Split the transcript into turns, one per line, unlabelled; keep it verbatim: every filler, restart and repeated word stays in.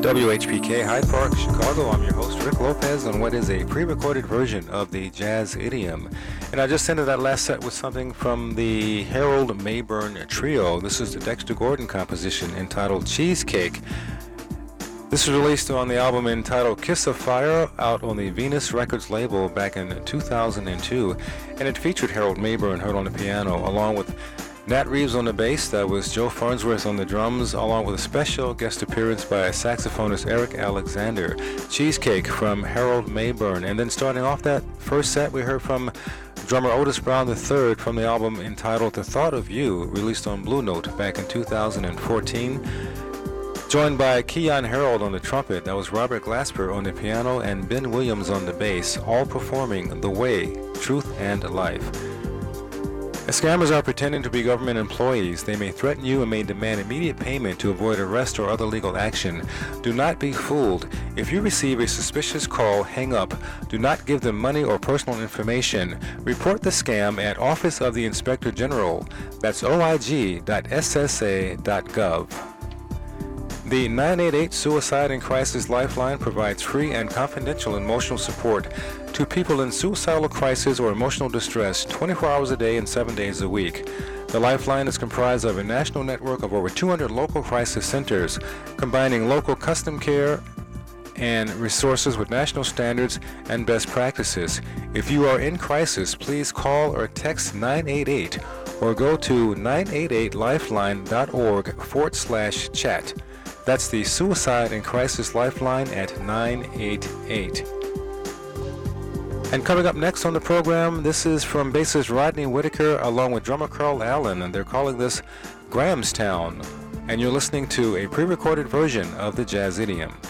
W H P K Hyde Park, Chicago. I'm your host, Rick Lopez, on what is a pre-recorded version of the Jazz Idiom. And I just ended that last set with something from the Harold Mayburn Trio. This is the Dexter Gordon composition entitled Cheesecake. This was released on the album entitled Kiss of Fire, out on the Venus Records label back in two thousand two. And it featured Harold Mayburn heard on the piano, along with Nat Reeves on the bass. That was Joe Farnsworth on the drums, along with a special guest appearance by saxophonist Eric Alexander. Cheesecake from Harold Mayburn. And then starting off that first set, we heard from drummer Otis Brown the third from the album entitled The Thought of You, released on Blue Note back in two thousand fourteen. Joined by Keyon Harold on the trumpet. That was Robert Glasper on the piano and Ben Williams on the bass, all performing The Way, Truth and Life. As scammers are pretending to be government employees, they may threaten you and may demand immediate payment to avoid arrest or other legal action. Do not be fooled. If you receive a suspicious call, hang up. Do not give them money or personal information. Report the scam at Office of the Inspector General. That's O I G dot S S A dot gov. The nine eight eight Suicide and Crisis Lifeline provides free and confidential emotional support to people in suicidal crisis or emotional distress twenty-four hours a day and seven days a week. The Lifeline is comprised of a national network of over two hundred local crisis centers, combining local custom care and resources with national standards and best practices. If you are in crisis, please call or text nine eight eight or go to nine eight eight lifeline dot org forward slash chat. That's the Suicide and Crisis Lifeline at nine eight eight. And coming up next on the program, this is from bassist Rodney Whitaker along with drummer Carl Allen, and they're calling this Grahamstown. And you're listening to a pre-recorded version of the Jazz Idiom.